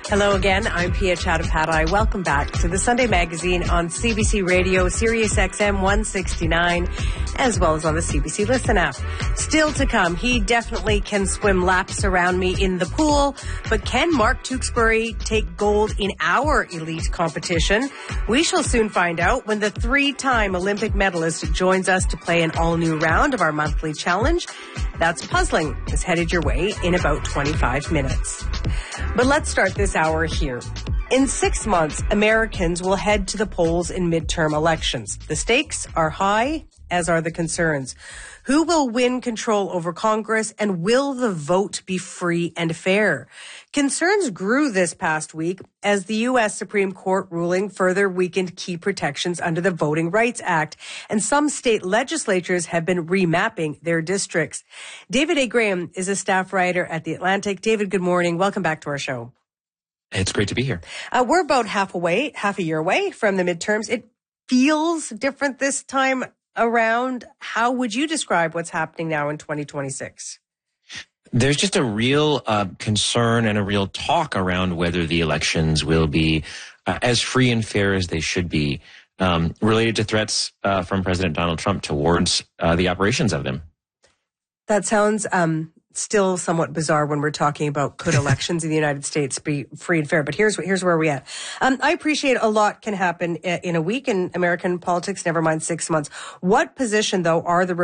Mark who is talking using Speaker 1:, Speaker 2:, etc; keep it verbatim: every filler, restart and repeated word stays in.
Speaker 1: Hello again. I'm Pia Chattopadhyay. Welcome back to the Sunday Magazine on C B C Radio, Sirius X M one sixty-nine, as well as on the C B C Listen app. Still to come, he definitely can swim laps around me in the pool, but can Mark Tewksbury take gold in our elite competition? We shall soon find out when the three-time Olympic medalist joins us to play an all-new round of our monthly challenge. That's Puzzling is headed your way in about twenty-five minutes. But let's start this hour here. In six months, Americans will head to the polls in midterm elections. The stakes are high, as are the concerns. Who will win control over Congress, and will the vote be free and fair? Concerns grew this past week as the U S Supreme Court ruling further weakened key protections under the Voting Rights Act, and some state legislatures have been remapping their districts. David A. Graham is a staff writer at The Atlantic. David, good morning. Welcome back to our show.
Speaker 2: It's great to be here.
Speaker 1: Uh, we're about half away, half a year away from the midterms. It feels different this time around. How would you describe what's happening now in twenty twenty-six?
Speaker 2: There's just a real uh, concern and a real talk around whether the elections will be uh, as free and fair as they should be, um, related to threats uh, from President Donald Trump towards uh, the operations of them.
Speaker 1: That sounds um, still somewhat bizarre when we're talking about could elections in the United States be free and fair. But here's here's where we're at. Um, I appreciate a lot can happen in a week in American politics, never mind six months. What position, though, are the